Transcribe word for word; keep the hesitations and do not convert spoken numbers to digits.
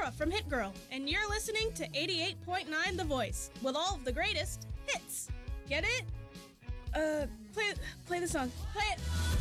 Laura from Hit Girl, and you're listening to eighty-eight point nine The Voice, with all of the greatest hits. Get it? Uh, play, play the song. Play it.